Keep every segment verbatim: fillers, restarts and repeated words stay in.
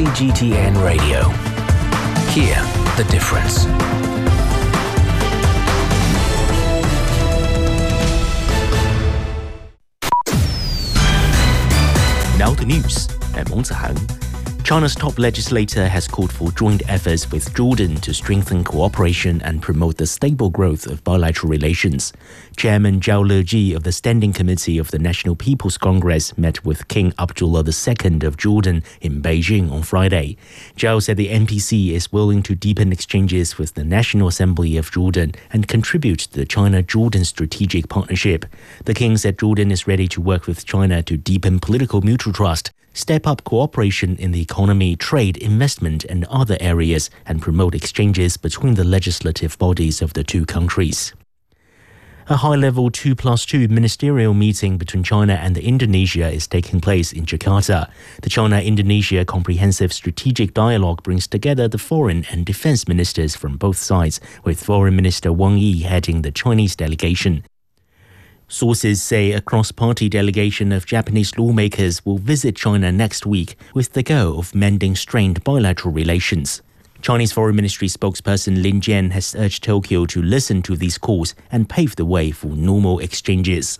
C G T N Radio. Hear the difference. Now the news. I'm Meng Zihang. China's top legislator has called for joint efforts with Jordan to strengthen cooperation and promote the stable growth of bilateral relations. Chairman Zhao Leji of the Standing Committee of the National People's Congress met with King Abdullah the Second of Jordan in Beijing on Friday. Zhao said the N P C is willing to deepen exchanges with the National Assembly of Jordan and contribute to the China-Jordan strategic partnership. The king said Jordan is ready to work with China to deepen political mutual trust, step up cooperation in the economy, trade, investment and other areas, and promote exchanges between the legislative bodies of the two countries. A high-level two plus two ministerial meeting between China and Indonesia is taking place in Jakarta. The China-Indonesia Comprehensive Strategic Dialogue brings together the foreign and defense ministers from both sides, with Foreign Minister Wang Yi heading the Chinese delegation. Sources say a cross-party delegation of Japanese lawmakers will visit China next week with the goal of mending strained bilateral relations. Chinese Foreign Ministry spokesperson Lin Jian has urged Tokyo to listen to these calls and pave the way for normal exchanges.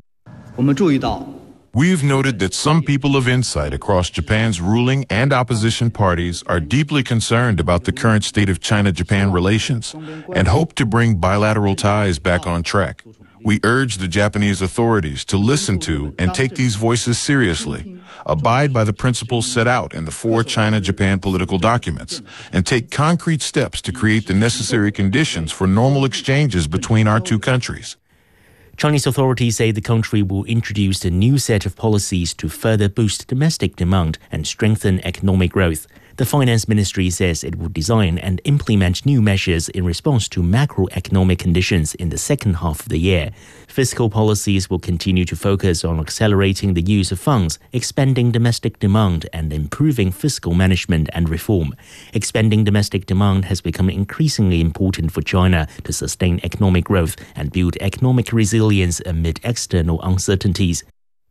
We've noted that some people of insight across Japan's ruling and opposition parties are deeply concerned about the current state of China-Japan relations and hope to bring bilateral ties back on track. We urge the Japanese authorities to listen to and take these voices seriously, abide by the principles set out in the four China-Japan political documents, and take concrete steps to create the necessary conditions for normal exchanges between our two countries. Chinese authorities say the country will introduce a new set of policies to further boost domestic demand and strengthen economic growth. The Finance Ministry says it will design and implement new measures in response to macroeconomic conditions in the second half of the year. Fiscal policies will continue to focus on accelerating the use of funds, expanding domestic demand, and improving fiscal management and reform. Expanding domestic demand has become increasingly important for China to sustain economic growth and build economic resilience amid external uncertainties.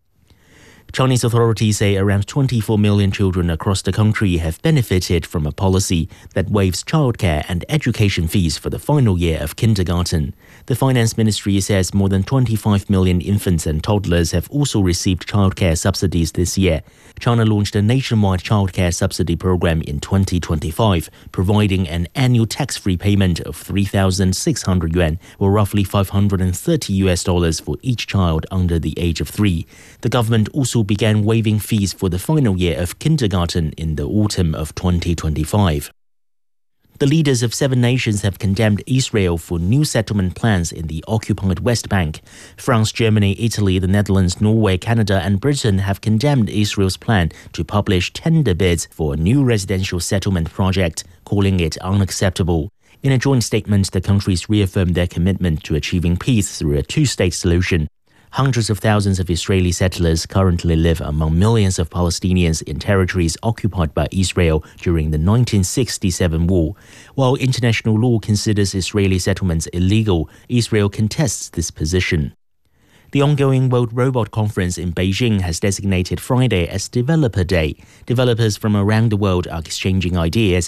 Chinese authorities say around twenty-four million children across the country have benefited from a policy that waives childcare and education fees for the final year of kindergarten. The Finance Ministry says more than twenty-five million infants and toddlers have also received childcare subsidies this year. China launched a nationwide childcare subsidy program in twenty twenty-five, providing an annual tax-free payment of three thousand six hundred yuan, or roughly five hundred thirty US dollars for each child under the age of three. The government also began waiving fees for the final year of kindergarten in the autumn of twenty twenty-five. The leaders of seven nations have condemned Israel for new settlement plans in the occupied West Bank. France, Germany, Italy, the Netherlands, Norway, Canada and Britain have condemned Israel's plan to publish tender bids for a new residential settlement project, calling it unacceptable. In a joint statement, the countries reaffirmed their commitment to achieving peace through a two-state solution. Hundreds of thousands of Israeli settlers currently live among millions of Palestinians in territories occupied by Israel during the nineteen sixty-seven war. While international law considers Israeli settlements illegal, Israel contests this position. The ongoing World Robot Conference in Beijing has designated Friday as Developer Day. Developers from around the world are exchanging ideas